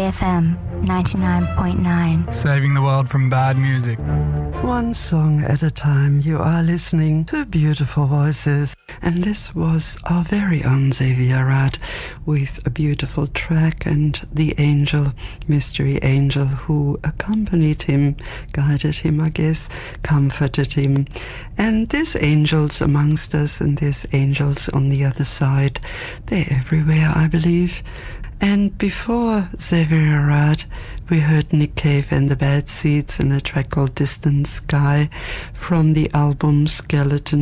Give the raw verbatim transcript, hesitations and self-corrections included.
F M ninety-nine point nine. Saving the world from bad music. One song at a time. You are listening to beautiful voices. And this was our very own Xavier Rudd with a beautiful track, and the angel, mystery angel, who accompanied him, guided him, I guess, comforted him. And there's angels amongst us, and there's angels on the other side. They're everywhere, I believe. And before Xavier Rudd, we heard Nick Cave and the Bad Seeds in a track called Distant Sky from the album Skeleton